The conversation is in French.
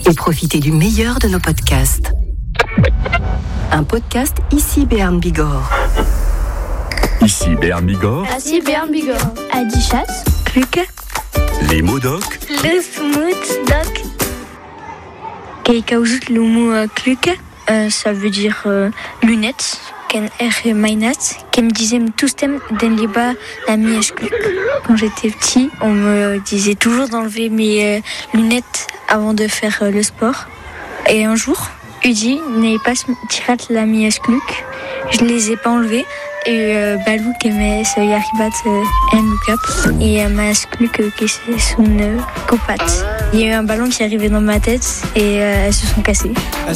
et profitez du meilleur de nos podcasts. Un podcast ici Béarn Bigorre. Ici Béarn Bigorre. Ici Béarn Bigorre. Adichat. Kluke. Les mots doc. Le smooth doc. Kaikaoujut le mot kluke, ça veut dire lunettes. Ken er mainat, qui me disait tous thèmes den liba la mièche kluk. Quand j'étais petit, on me disait toujours d'enlever mes lunettes avant de faire le sport. Et un jour, Udi n'est pas tirat la mièche kluk. Je les ai pas enlevées. Et Balou qui aimait se yaribat en look-up. Et ma kluk qui c'est son copat. Il y a eu un ballon qui est arrivé dans ma tête et elles se sont cassées.